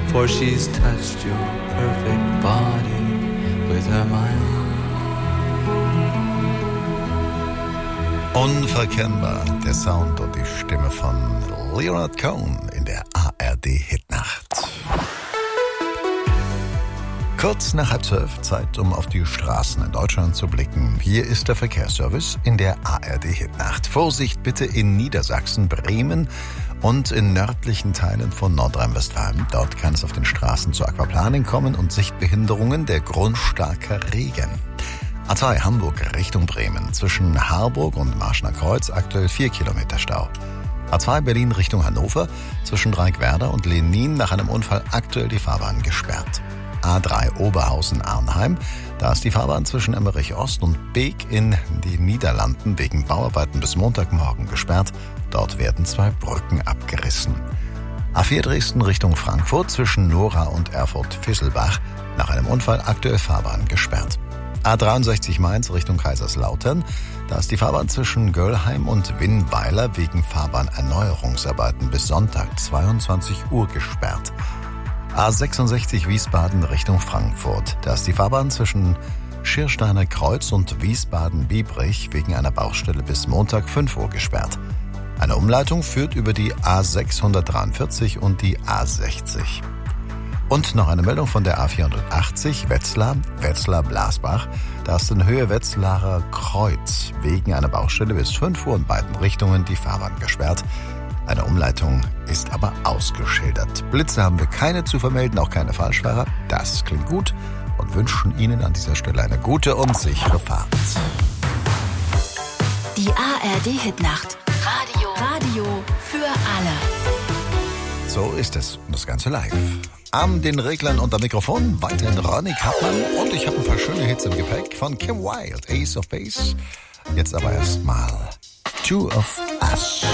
for she's touched your perfect body with her mind. Unverkennbar der Sound und die Stimme von Leonard Cohen in der ARD-Hitnacht. Kurz nach 11:30, Zeit, um auf die Straßen in Deutschland zu blicken. Hier ist der Verkehrsservice in der ARD-Hitnacht. Vorsicht bitte in Niedersachsen, Bremen und in nördlichen Teilen von Nordrhein-Westfalen. Dort kann es auf den Straßen zu Aquaplaning kommen und Sichtbehinderungen der Grund starker Regen. A2 Hamburg Richtung Bremen. Zwischen Harburg und Marschner Kreuz aktuell 4 Kilometer Stau. A2 Berlin Richtung Hannover. Zwischen Dreieckwerder und Lenin nach einem Unfall aktuell die Fahrbahn gesperrt. A3 Oberhausen-Arnheim. Da ist die Fahrbahn zwischen Emmerich Ost und Beek in den Niederlanden wegen Bauarbeiten bis Montagmorgen gesperrt. Dort werden 2 Brücken abgerissen. A4 Dresden Richtung Frankfurt zwischen Nora und Erfurt-Visselbach. Nach einem Unfall aktuell Fahrbahn gesperrt. A63 Mainz Richtung Kaiserslautern. Da ist die Fahrbahn zwischen Göllheim und Winnweiler wegen Fahrbahnerneuerungsarbeiten bis Sonntag 22 Uhr gesperrt. A66 Wiesbaden Richtung Frankfurt. Da ist die Fahrbahn zwischen Schiersteiner Kreuz und Wiesbaden-Biebrich wegen einer Baustelle bis Montag 5 Uhr gesperrt. Eine Umleitung führt über die A643 und die A60. Und noch eine Meldung von der A480 Wetzlar-Blasbach. Da ist in Höhe Wetzlarer Kreuz wegen einer Baustelle bis 5 Uhr in beiden Richtungen die Fahrbahn gesperrt. Eine Umleitung ist aber ausgeschildert. Blitze haben wir keine zu vermelden, auch keine Falschfahrer. Das klingt gut und wünschen Ihnen an dieser Stelle eine gute und sichere Fahrt. Die ARD-Hitnacht. Radio für alle. So ist es. Und das Ganze live. An den Reglern und am Mikrofon weiterhin Ronny Kappmann. Und ich habe ein paar schöne Hits im Gepäck von Kim Wilde, Ace of Base. Jetzt aber erstmal Two of Us.